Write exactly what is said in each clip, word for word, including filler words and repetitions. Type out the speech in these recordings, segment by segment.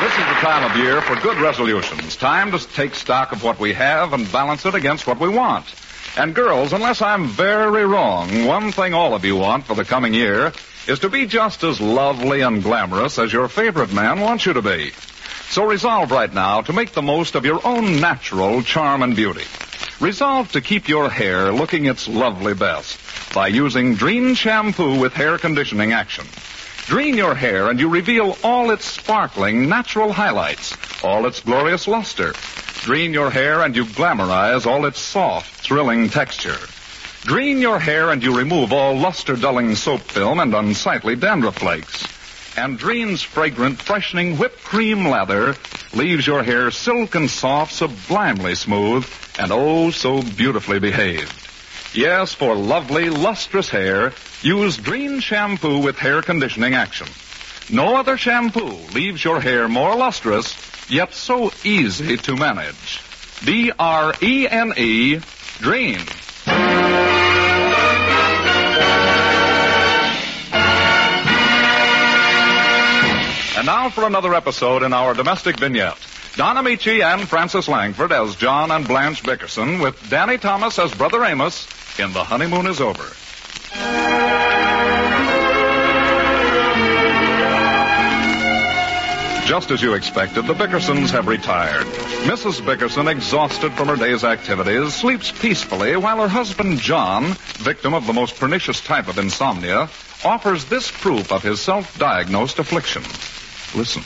This is the time of year for good resolutions. Time to take stock of what we have and balance it against what we want. And girls, unless I'm very wrong, one thing all of you want for the coming year is to be just as lovely and glamorous as your favorite man wants you to be. So resolve right now to make the most of your own natural charm and beauty. Resolve to keep your hair looking its lovely best by using Drene shampoo with hair conditioning action. Drene your hair and you reveal all its sparkling natural highlights, all its glorious luster. Drene your hair and you glamorize all its soft, thrilling texture. Drene your hair and you remove all luster-dulling soap film and unsightly dandruff flakes. And Drene's fragrant, freshening whipped cream lather leaves your hair silk and soft, sublimely smooth, and oh so beautifully behaved. Yes, for lovely, lustrous hair, use Drene shampoo with hair conditioning action. No other shampoo leaves your hair more lustrous, yet so easy to manage. D R E N E, Drene. And now for another episode in our domestic vignette. Don Amici and Francis Langford as John and Blanche Bickerson, with Danny Thomas as Brother Amos in The Honeymoon Is Over. Just as you expected, the Bickersons have retired. Missus Bickerson, exhausted from her day's activities, sleeps peacefully while her husband John, victim of the most pernicious type of insomnia, offers this proof of his self-diagnosed affliction. Listen.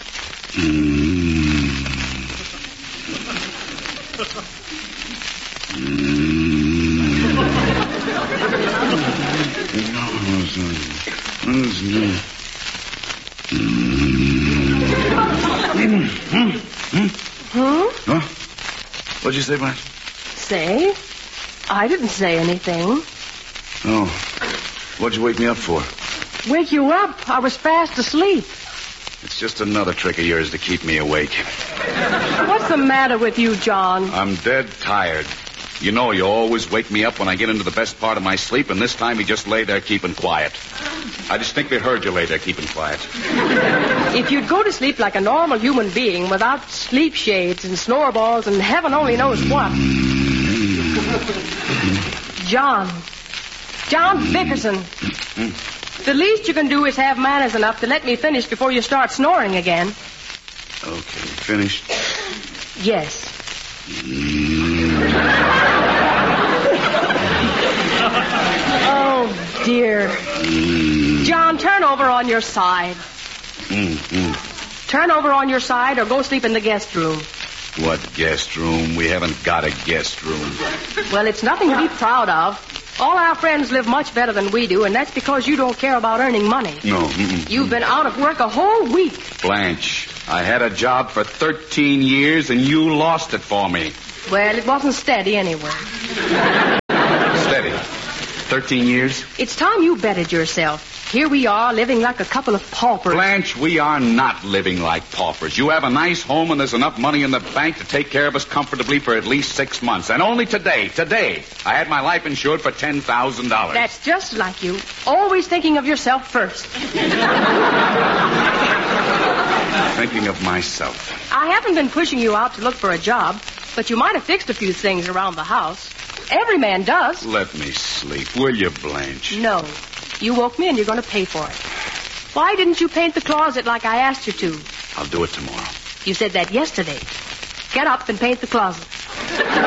Mm. Hmm? Huh? What'd you say, Blanche? Say? I didn't say anything. Oh. What'd you wake me up for? Wake you up? I was fast asleep. It's just another trick of yours to keep me awake. What's the matter with you, John? I'm dead tired. You know you always wake me up when I get into the best part of my sleep, and this time you just lay there keeping quiet. I distinctly heard you lay there keeping quiet. If you'd go to sleep like a normal human being without sleep shades and snore balls and heaven only knows what. John. John Bickerson. The least you can do is have manners enough to let me finish before you start snoring again. Okay, finished? Yes. Oh, dear. John, turn over on your side. Mm-hmm. Turn over on your side or go sleep in the guest room. What guest room? We haven't got a guest room. Well, it's nothing to be proud of. All our friends live much better than we do, and that's because you don't care about earning money. No. Mm-mm. You've been out of work a whole week. Blanche, I had a job for thirteen years, and you lost it for me. Well, it wasn't steady anyway. Steady? Thirteen years? It's time you bettered yourself. Here we are, living like a couple of paupers. Blanche, we are not living like paupers. You have a nice home, and there's enough money in the bank to take care of us comfortably for at least six months. And only today, today, I had my life insured for ten thousand dollars. That's just like you. Always thinking of yourself first. Thinking of myself. I haven't been pushing you out to look for a job, but you might have fixed a few things around the house. Every man does. Let me sleep, will you, Blanche? No. You woke me and you're going to pay for it. Why didn't you paint the closet like I asked you to? I'll do it tomorrow. You said that yesterday. Get up and paint the closet.